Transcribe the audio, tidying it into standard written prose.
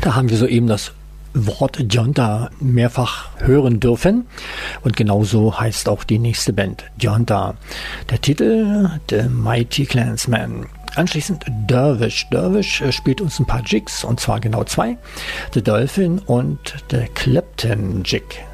Da haben wir soeben das Wort Jonta mehrfach hören dürfen und genauso heißt auch die nächste Band, Jonta. Der Titel, The Mighty Clansmen. Anschließend Dervish. Dervish spielt uns ein paar Jigs und zwar genau zwei, The Dolphin und The Clapton Jig.